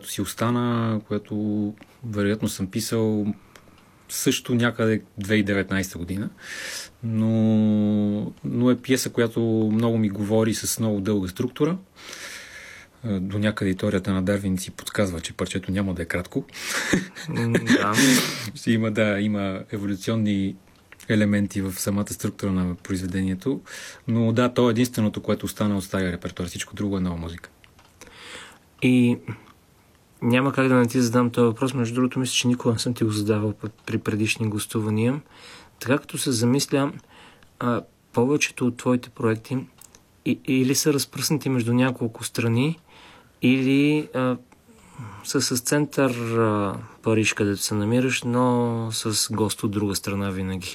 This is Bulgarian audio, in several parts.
която си остана, която вероятно съм писал също някъде 2019 година. Но е пиеса, която много ми говори с много дълга структура. До някъде теорията на Дарвин си подсказва, че парчето няма да е кратко. Има еволюционни елементи в самата структура на произведението. Но да, то е единственото, което остана от стария репертуар. Всичко друго е нова музика. И няма как да не ти задам този въпрос. Между другото, мисля, че никога не съм ти го задавал при предишни гостувания. Така като се замисля, повечето от твоите проекти или са разпръснати между няколко страни, или са с център Париж, където се намираш, но с гост от друга страна винаги.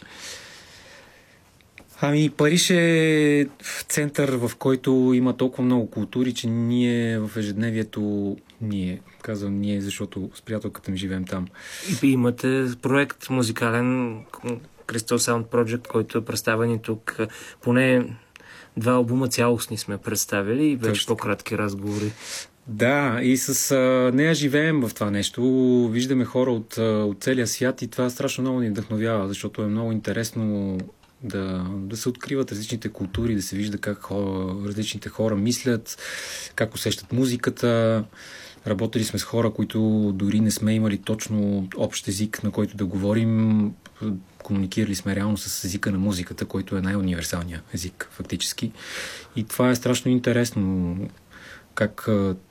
Париж е център, в който има толкова много култури, че ние в ежедневието, казвам ние, защото с приятелката ми живеем там. И имате проект музикален Crystal Sound Project, който е представен и тук. Поне 2 албума цялостни сме представили и вече по-кратки разговори. Да, и с нея живеем в това нещо. Виждаме хора от целия свят и това страшно много ни вдъхновява, защото е много интересно да се откриват различните култури, да се вижда как различните хора мислят, как усещат музиката. Работили сме с хора, които дори не сме имали точно общ език, на който да говорим. Комуникирали сме реално с езика на музиката, който е най-универсалният език, фактически. И това е страшно интересно, как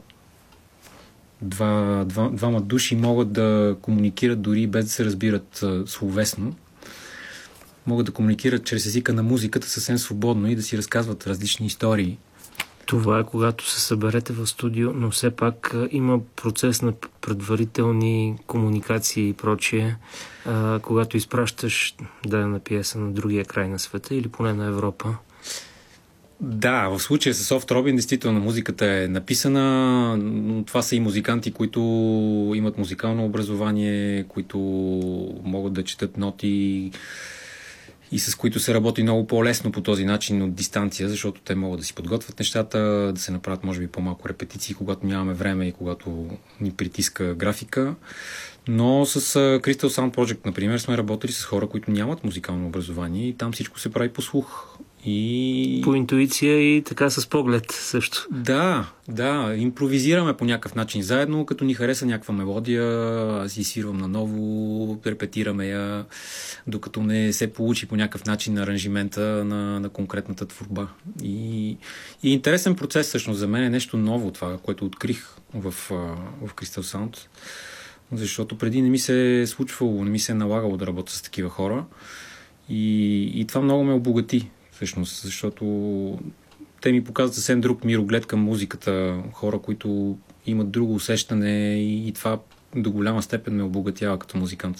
двама души могат да комуникират дори без да се разбират словесно. Могат да комуникират чрез езика на музиката съвсем свободно и да си разказват различни истории. Това е когато се съберете в студио, но все пак има процес на предварителни комуникации и прочие, когато изпращаш дадена пиеса на другия край на света или поне на Европа. Да, в случая с Soft Robin действително музиката е написана, но това са и музиканти, които имат музикално образование, които могат да четат ноти и с които се работи много по-лесно по този начин от дистанция, защото те могат да си подготвят нещата, да се направят може би по-малко репетиции, когато нямаме време и когато ни притиска графика. Но с Crystal Sound Project, например, сме работили с хора, които нямат музикално образование и там всичко се прави по слух. И... по интуиция и така с поглед също. Да, импровизираме по някакъв начин заедно, като ни хареса някаква мелодия, аз свирвам наново, репетираме я, докато не се получи по някакъв начин аранжимента на конкретната творба. И интересен процес всъщност за мен е нещо ново това, което открих в Crystal Sound, защото преди не ми се е случвало, не ми се е налагало да работя с такива хора и това много ме обогати. Всъщност, защото те ми показват съвсем друг мироглед към музиката, хора, които имат друго усещане и това до голяма степен ме обогатява като музикант.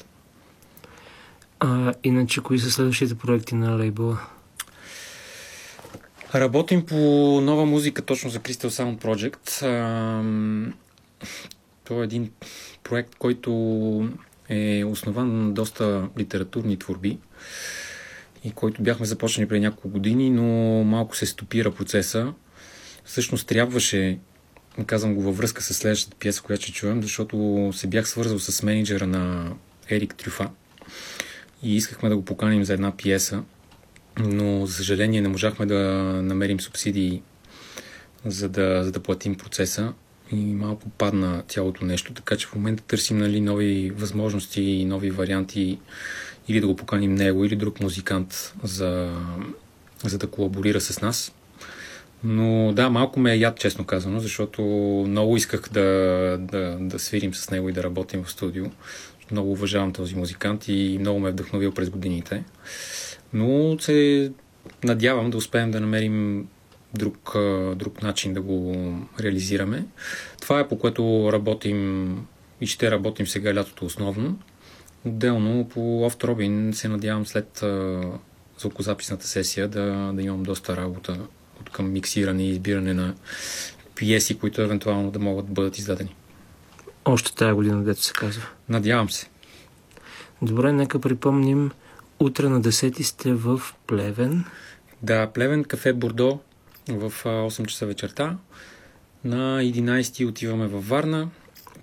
Иначе, кои са следващите проекти на лейбъла? Работим по нова музика точно за Crystal Sound Project. Това е един проект, който е основан на доста литературни творби и който бяхме започнали преди няколко години, но малко се стопира процеса. Всъщност трябваше, казвам го във връзка с следващата пиеса, която ще чуем, защото се бях свързал с менеджера на Ерик Трюфа и искахме да го поканим за една пиеса, но за съжаление не можахме да намерим субсидии за да платим процеса и малко падна цялото нещо, така че в момента търсим нови възможности и нови варианти или да го поканим него, или друг музикант за да колаборира с нас. Но да, малко ме е яд, честно казано, защото много исках да свирим с него и да работим в студио. Много уважавам този музикант и много ме е вдъхновил през годините. Но се надявам да успеем да намерим друг начин да го реализираме. Това е по което работим и ще работим сега лятото основно. Отделно по Oft Robin се надявам след звукозаписната сесия да имам доста работа от към миксиране и избиране на пиеси, които евентуално да могат да бъдат издадени. Още тая година, дето се казва. Надявам се. Добре, нека припомним. Утре на 10 сте в Плевен. Да, Плевен, кафе Бордо в 8 часа вечерта. На 11 отиваме във Варна.